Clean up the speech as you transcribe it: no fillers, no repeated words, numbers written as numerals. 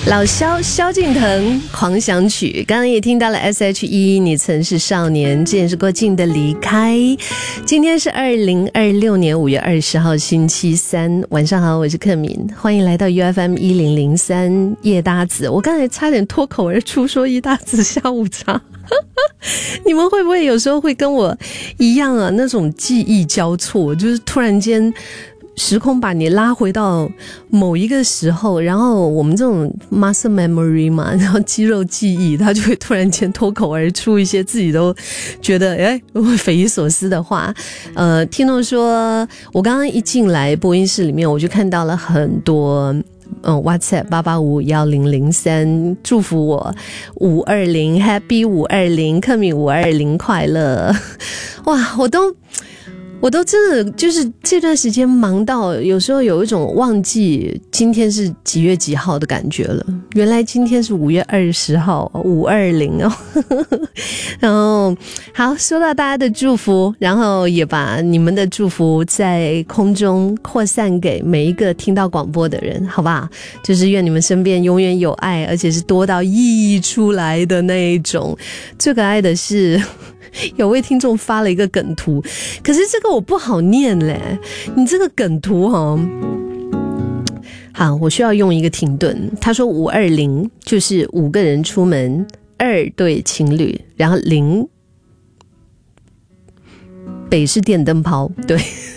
老萧萧敬腾狂想曲，刚刚也听到了 S.H.E 你曾是少年，这也是郭靖的离开。今天是2026年5月20号星期三，晚上好，我是克敏，欢迎来到 UFM 1003夜搭子。我刚才差点脱口而出说一搭子下午茶你们会不会有时候会跟我一样啊，那种记忆交错，就是突然间时空把你拉回到某一个时候，然后我们这种 muscle memory 嘛，然后肌肉记忆，它就会突然间脱口而出一些自己都觉得匪夷所思的话。听众说，我刚刚一进来播音室里面，我就看到了很多WhatsApp 8851003祝福我520 Happy 520克敏520快乐。哇，我都真的就是这段时间忙到有时候有一种忘记今天是几月几号的感觉了。原来今天是5月20号520哦。然后好，收到大家的祝福，然后也把你们的祝福在空中扩散给每一个听到广播的人，好吧？就是愿你们身边永远有爱，而且是多到溢出来的那一种。最可爱的是有位听众发了一个梗图，可是这个我不好念嘞，你这个梗图好，我需要用一个停顿。他说520就是5个人出门，2对情侣，然后0北是电灯泡，对